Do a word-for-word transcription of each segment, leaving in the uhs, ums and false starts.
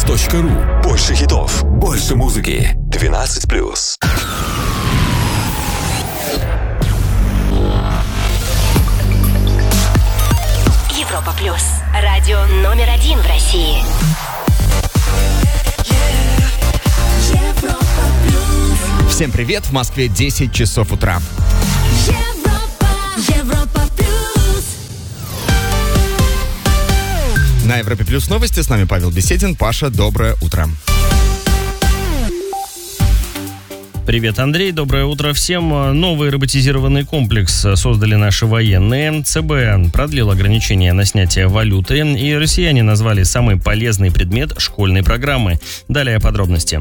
точка ру. Больше хитов, больше музыки. двенадцать плюс. Европа плюс. Радио номер один в России. Всем привет, в Москве десять часов утра. Европа, Европа плюс. На Европе плюс новости, с нами Павел Беседин. Паша, доброе утро. Привет, Андрей. Доброе утро всем. Новый роботизированный комплекс создали наши военные. ЦБ продлил ограничения на снятие валюты, и россияне назвали самый полезный предмет школьной программы. Далее подробности.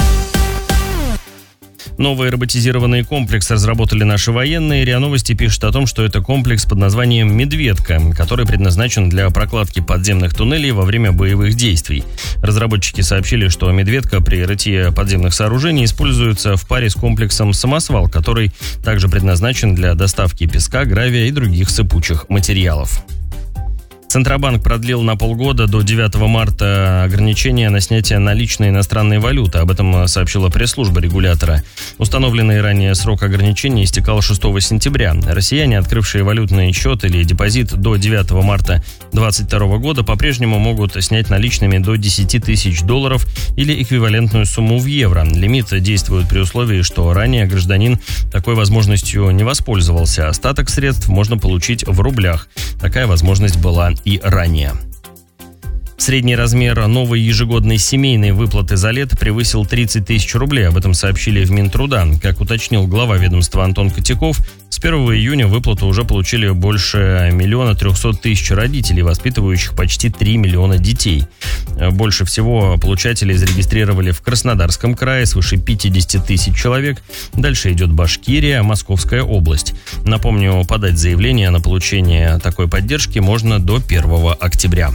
Новый роботизированный комплекс разработали наши военные. РИА Новости пишет о том, что это комплекс под названием «Медведка», который предназначен для прокладки подземных туннелей во время боевых действий. Разработчики сообщили, что «Медведка» при рытье подземных сооружений используется в паре с комплексом «Самосвал», который также предназначен для доставки песка, гравия и других сыпучих материалов. Центробанк продлил на полгода до девятого марта ограничения на снятие наличной иностранной валюты. Об этом сообщила пресс-служба регулятора. Установленный ранее срок ограничений истекал шестого сентября. Россияне, открывшие валютный счет или депозит до девятого марта две тысячи двадцать второго года, по-прежнему могут снять наличными до десять тысяч долларов или эквивалентную сумму в евро. Лимит действует при условии, что ранее гражданин такой возможностью не воспользовался. Остаток средств можно получить в рублях. Такая возможность была и ранее. Средний размер новой ежегодной семейной выплаты за лето превысил тридцать тысяч рублей. Об этом сообщили в Минтруда. Как уточнил глава ведомства Антон Котяков, с первого июня выплату уже получили больше миллиона трехсот тысяч родителей, воспитывающих почти три миллиона детей. Больше всего получателей зарегистрировали в Краснодарском крае, свыше пятьдесят тысяч человек. Дальше идет Башкирия, Московская область. Напомню, подать заявление на получение такой поддержки можно до первого октября.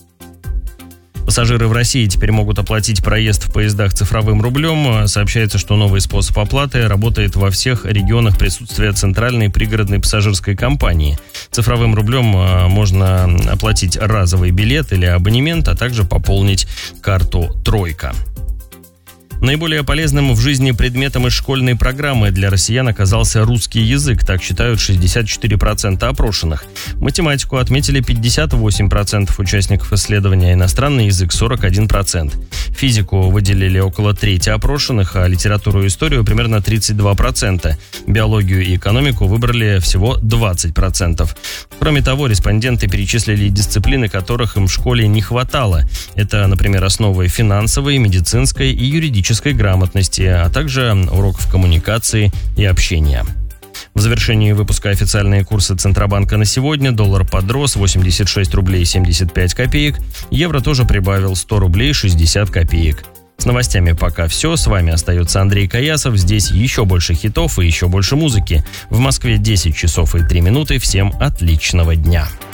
Пассажиры в России теперь могут оплатить проезд в поездах цифровым рублем. Сообщается, что новый способ оплаты работает во всех регионах присутствия центральной пригородной пассажирской компании. Цифровым рублем можно оплатить разовый билет или абонемент, а также пополнить карту «Тройка». Наиболее полезным в жизни предметом из школьной программы для россиян оказался русский язык, так считают шестьдесят четыре процента опрошенных. Математику отметили пятьдесят восемь процентов участников исследования, иностранный язык сорок один процент. Физику выделили около трети опрошенных, а литературу и историю примерно тридцать два процента. Биологию и экономику выбрали всего двадцать процентов. Кроме того, респонденты перечислили дисциплины, которых им в школе не хватало. Это, например, основы финансовой, медицинской и юридической грамотности, а также уроков коммуникации и общения. В завершении выпуска официальные курсы Центробанка на сегодня. Доллар подрос восемьдесят шесть рублей семьдесят пять копеек. Евро тоже прибавил сто рублей шестьдесят копеек. С новостями пока все. С вами остается Андрей Каясов. Здесь еще больше хитов и еще больше музыки. В Москве десять часов и три минуты. Всем отличного дня.